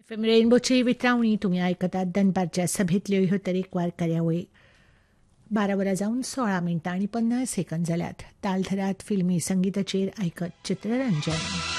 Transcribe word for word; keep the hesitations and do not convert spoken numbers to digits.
FM रेनबोची वितरावणी तुम्ही ऐकतात दनपारच्या सभेतल्यो ह्यो तरेकवार कार्यावळी. बारा वरां जावन सोळा मिनटां आनी पन्नास सेकंद जाल्यात. तालधरात फिल्मी संगीताचेर ऐकत चित्ररंजन.